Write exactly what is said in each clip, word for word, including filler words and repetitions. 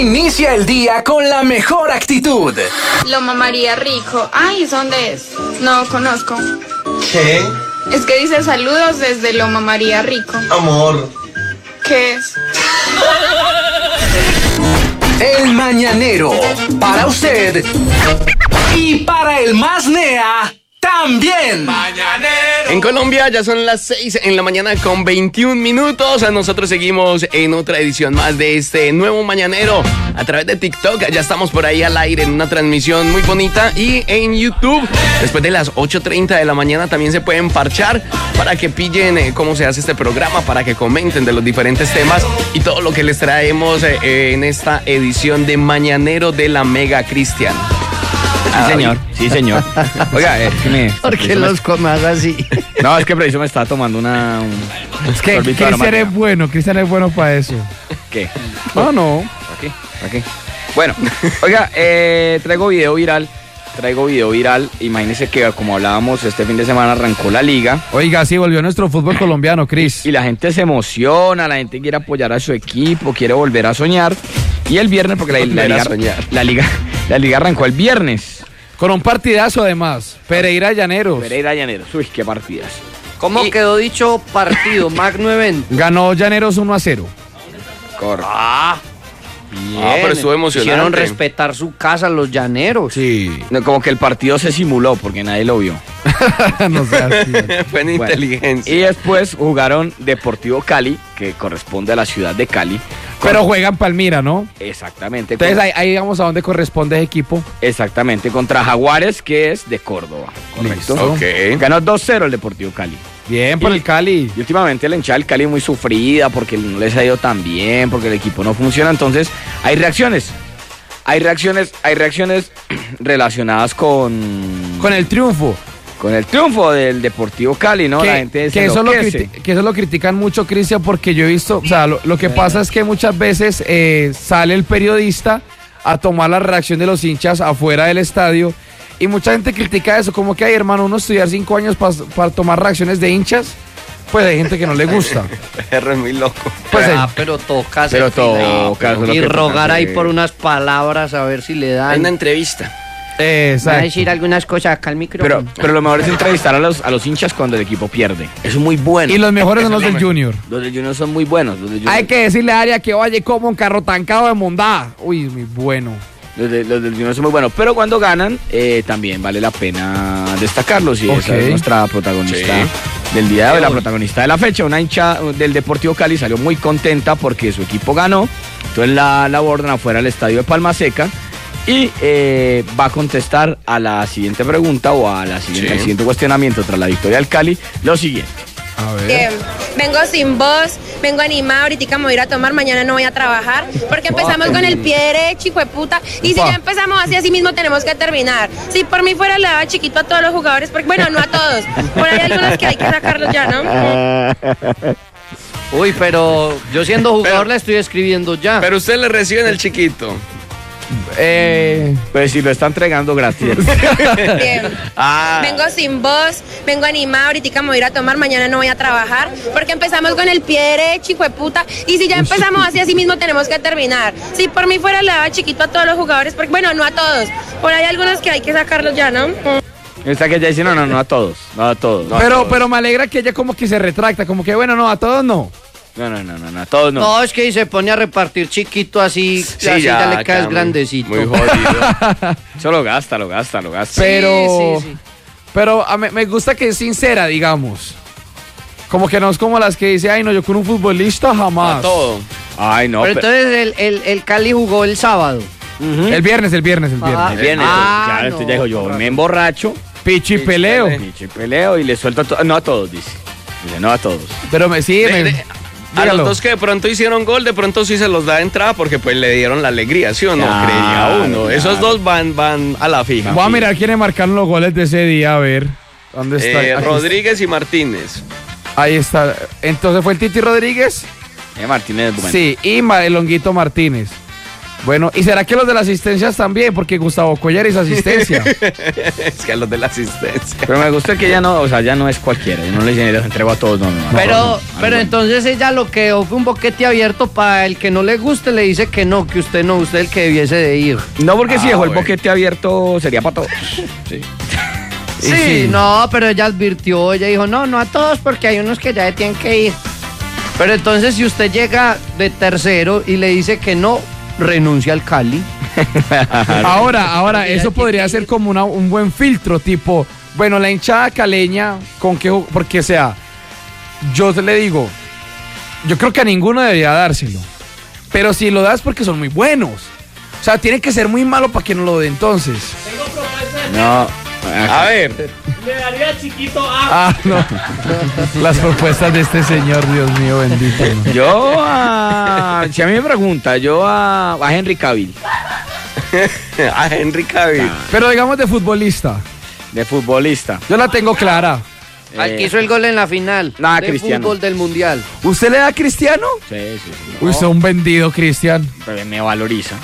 Inicia el día con la mejor actitud. Loma María Rico. Ay, ¿dónde es? No conozco. ¿Qué? Es que dice saludos desde Loma María Rico. Amor. ¿Qué es? El Mañanero. Para usted. Y para el más nea. También. Mañanero. En Colombia ya son las seis en la mañana con veintiún minutos. Nosotros seguimos en otra edición más de este nuevo Mañanero a través de TikTok. Ya estamos por ahí al aire en una transmisión muy bonita. Y en YouTube, después de las ocho treinta de la mañana, también se pueden parchar para que pillen eh, cómo se hace este programa, para que comenten de los diferentes temas y todo lo que les traemos eh, eh, en esta edición de Mañanero de la Mega Cristian. Sí, señor, sí, señor. Oiga, es que me... ¿Por qué los comas así? No, es que preciso me estaba tomando una... Un, es que Cristian es bueno, Cristian es bueno para eso. ¿Qué? No, no. ¿Para qué? ¿Para qué? Bueno, oiga, eh, traigo video viral. Traigo video viral. Imagínense que, como hablábamos, este fin de semana arrancó la liga. Oiga, sí, volvió nuestro fútbol colombiano, Cris. Y la gente se emociona, la gente quiere apoyar a su equipo, quiere volver a soñar. Y el viernes, porque la, la, liga, la, liga, la liga arrancó el viernes. Con un partidazo además, Pereira Llaneros. Pereira Llaneros, uy, qué partidas. ¿Cómo y... quedó dicho partido, magno evento? Ganó Llaneros uno a cero. Correcto. Ah, bien. Ah, pero estuvo emocionante. Hicieron respetar su casa los llaneros. Sí. No, como que el partido se simuló porque nadie lo vio. No sé, así. Fue en bueno, inteligencia. Y después jugaron Deportivo Cali, que corresponde a la ciudad de Cali. Pero juegan Palmira, ¿no? Exactamente. Entonces ahí, ahí digamos a dónde corresponde ese equipo. Exactamente, contra Jaguares, que es de Córdoba. Correcto. Okay. Ganó dos cero el Deportivo Cali. Bien por y, el Cali. Y últimamente la hinchada del Cali muy sufrida porque no les ha ido tan bien, porque el equipo no funciona. Entonces hay reacciones. Hay reacciones, hay reacciones relacionadas con... Con el triunfo. Con el triunfo del Deportivo Cali, ¿no? Que, la gente que, eso lo criti- que eso lo critican mucho, Cristian, porque yo he visto, o sea, lo, lo que pasa es que muchas veces eh, sale el periodista a tomar la reacción de los hinchas afuera del estadio y mucha gente critica eso, como que, ay, hermano, uno estudiar cinco años para pa tomar reacciones de hinchas, pues hay gente que no le gusta. Es muy loco. Pues ah, pero toca pero toca y rogar ahí por unas palabras a ver si le dan. En una entrevista. Exacto. Va a decir algunas cosas acá al micrófono. Pero, pero lo mejor es entrevistar a los, a los hinchas cuando el equipo pierde. Eso es muy bueno. Y los mejores son los del Junior. Los del Junior son muy buenos. Los del Junior. Hay que decirle a Aria que vaya como un carro tancado de mondá. Uy, muy bueno. Los, de, los del Junior son muy buenos. Pero cuando ganan, eh, también vale la pena destacarlos. Y okay. Esa es nuestra protagonista sí. del día de hoy, la protagonista de la fecha. Una hincha del Deportivo Cali salió muy contenta porque su equipo ganó. Entonces la, la abordan afuera del estadio de Palma Seca. Y eh, va a contestar a la siguiente pregunta o a la siguiente, sí. al siguiente cuestionamiento tras la victoria del Cali, lo siguiente. A ver. Eh, vengo sin voz, vengo animada, ahorita me voy a ir a tomar, mañana no voy a trabajar, porque empezamos con el pie derecho, hijo de puta, y si ya empezamos así, así mismo tenemos que terminar. Si por mí fuera le daba chiquito a todos los jugadores, porque bueno, no a todos, por ahí hay algunos que hay que sacarlos ya, ¿no? Uy, pero yo siendo jugador pero, le estoy escribiendo ya. Pero usted le recibe en el chiquito. Eh, pues si lo está entregando gratis. Bien. Ah. Vengo sin voz, vengo animada, ahorita me voy a ir a tomar, mañana no voy a trabajar, porque empezamos con el pie derecho, hijo de puta, y si ya empezamos así, así mismo tenemos que terminar. Si por mí fuera le daba chiquito a todos los jugadores, porque bueno, no a todos, por ahí hay algunos que hay que sacarlos ya, ¿no? Está que ella dice, no, no, no a todos, no a todos. No pero, a todos. pero me alegra que ella como que se retracta, como que bueno, no, a todos no. No, no, no, no, no, a todos no. No, es que se pone a repartir chiquito así, sí, así ya, ya le caes grandecito. Muy jodido. Eso lo gasta, lo gasta, lo gasta. Pero, sí, sí, sí. pero a mí, me gusta que es sincera, digamos. Como que no es como las que dice, ay, no, yo con un futbolista jamás. A todo. Ay, no. Pero, pero... entonces el, el, el Cali jugó el sábado. Uh-huh. El viernes, el viernes, el viernes. Ah, el viernes, ah, claro, no, entonces ya dijo, yo me emborracho. Pichi peleo. Pichi peleo y le suelto a todos. No a todos, dice. Dice, no a todos. Pero me sí, de, me... De... A los dos que de pronto hicieron gol, de pronto sí se los da de entrada porque pues le dieron la alegría, ¿sí o no? Claro, creía uno. Claro. Esos dos van, van a la fija. Voy a mirar quiénes marcaron los goles de ese día, a ver. ¿Dónde está? Eh, Rodríguez y Martínez. Ahí está. Entonces fue el Titi Rodríguez. Eh, Martínez, bueno. Sí, y el Honguito Martínez. Bueno, ¿y será que los de las asistencias también? Porque Gustavo Collar hizo asistencia. Es que a los de la asistencia. Pero me gusta que ya no, o sea, ya no es cualquiera. Yo no le dicen, les entrego a todos, no, no. no Pero, no, no, pero no, entonces ella lo que fue un boquete abierto para el que no le guste, le dice que no, que usted no, usted es el que debiese de ir. No, porque Ah, si dejó bueno. el boquete abierto, sería para todos. Sí. Sí, sí. no, pero ella advirtió, ella dijo, no, no a todos porque hay unos que ya tienen que ir. Pero entonces si usted llega de tercero y le dice que no, renuncia al Cali. Ahora, ahora, eso podría ser como una- un buen filtro, tipo, bueno, la hinchada caleña, ¿con qué? ju- Porque, o sea, yo le digo, yo creo que a ninguno debería dárselo. Pero si lo das porque son muy buenos. O sea, tiene que ser muy malo para que no lo dé entonces. No. A ver, Ah, no. Las propuestas de este señor, Dios mío, bendito. ¿no? Yo a... Si a mí me pregunta, yo a, a Henry Cavill, a Henry Cavill. Pero digamos de futbolista. de futbolista. Yo la tengo clara. Al Eh, que hizo el gol en la final nada, de Cristiano. fútbol del Mundial. ¿Usted le da a Cristiano? Sí, sí, sí. Uy, usted es un vendido, Cristian. Pero me valoriza.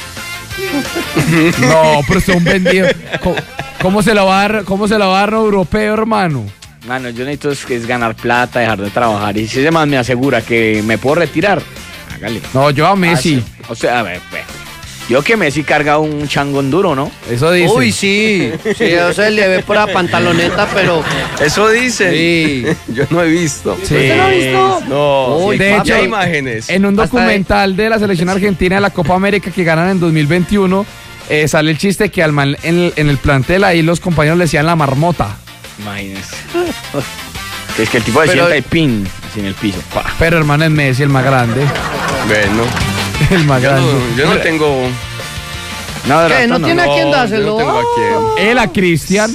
No, pero usted es un vendido. ¿Cómo, cómo se la va a dar, cómo se la va a dar un europeo, hermano? Mano, yo necesito es, es ganar plata, dejar de trabajar. Y si ese man me asegura que me puedo retirar, hágale. No, yo a Messi. Ah, sí. O sea, a ver, pues. Yo que Messi carga un changón duro, ¿no? Eso dice. Uy, sí. Sí, o sea, le ve por la pantaloneta, pero... Eso dicen. Sí. Yo no he visto. Sí. ¿Usted no ha visto? No. Uy, de papi. hecho, hay imágenes. En un Hasta documental de la selección argentina de la Copa América que ganan en dos mil veintiuno, eh, sale el chiste que al man- en, el, en el plantel ahí los compañeros le decían la marmota. Imagínese. Que es que el tipo de Pero- sienta y pin así en el piso. Pa. Pero hermano es Messi, el más grande. Bueno, El más yo grande. no, yo no tengo. No, de ¿Qué? rato ¿No tiene a quién yo dárselo? no tengo a quién. Él a Cristian.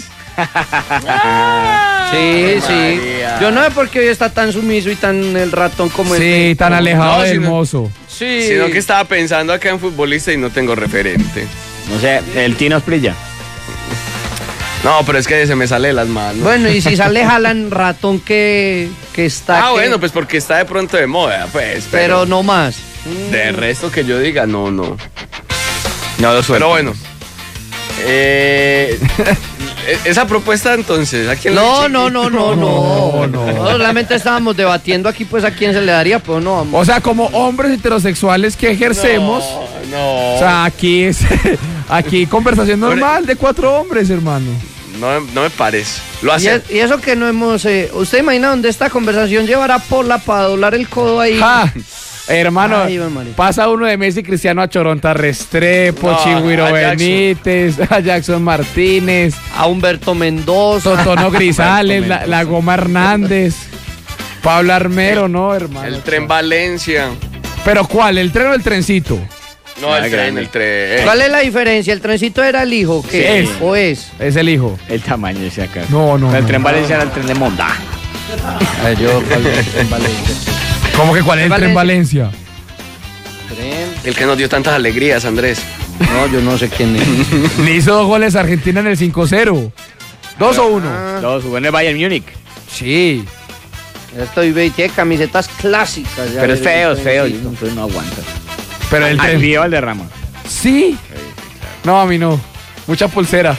Sí, sí. María. Yo no sé por qué hoy está tan sumiso y tan el ratón como Sí, este. tan alejado No, del sino- mozo. Sí. Sino que estaba pensando acá en futbolista y no tengo referente. No sé, el Tino Asprilla. No, pero es que se me sale de las manos. Bueno, y si sale Jalan ratón que, que está... ah, que- bueno, pues porque está de pronto de moda, pues. Pero no más. De resto que yo diga, no, no. No lo suelto. Pero bueno. Eh, esa propuesta entonces, ¿a quién le No, eché? no, no, no, no. No, no. No, solamente estábamos debatiendo aquí, pues, a quién se le daría, pero no, vamos. O sea, como hombres heterosexuales que ejercemos. No, no. O sea, aquí es aquí conversación normal de cuatro hombres, hermano. no, no me parece. Lo Y, hace. es- y eso que no hemos... eh, ¿usted imagina dónde esta conversación llevará Pola para doblar el codo ahí? Ja, hermano, Ay, Iván María. pasa uno de Messi Cristiano a Choronta Restrepo, No, Chigüiro a Jackson. Benítez, a Jackson Martínez, A Humberto Mendoza. Totono Grisales, la, la Goma Hernández, Pablo Armero, ¿no, hermano? El tren Valencia. ¿Pero cuál? ¿El tren o el trencito? No, el Ah, tren, grande. el tren. ¿Cuál es la diferencia? ¿El trencito era el hijo? ¿Qué? Sí. ¿O es? Es el hijo. El tamaño de ese acá. No, no, El no. tren Valencia era el tren de Mondá. yo, ¿cuál es el tren Valencia? ¿Cómo que cuál es el tren Valencia. Valencia? El que nos dio tantas alegrías, Andrés. No, yo no sé quién es. Le hizo dos goles a Argentina en el cinco cero. ¿Dos o uno? Los jugó en el Bayern Múnich. Sí. Ya estoy ve, tiene camisetas clásicas. ya Pero es ves, feo, el es feo. trencito. Entonces no aguanta. Pero el Al tren... río Valderrama. ¿Sí? No, a mí no. Mucha pulsera.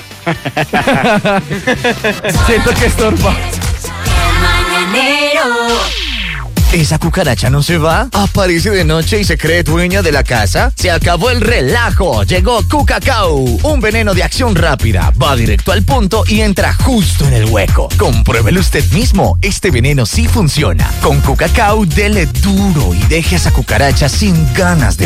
Siento que estorba. ¿Esa cucaracha no se va? ¿Aparece de noche y se cree dueña de la casa? Se acabó el relajo. Llegó Cucacao, un veneno de acción rápida. Va directo al punto y entra justo en el hueco. Compruébelo usted mismo. Este veneno sí funciona. Con Cucacao, dele duro y deje a esa cucaracha sin ganas de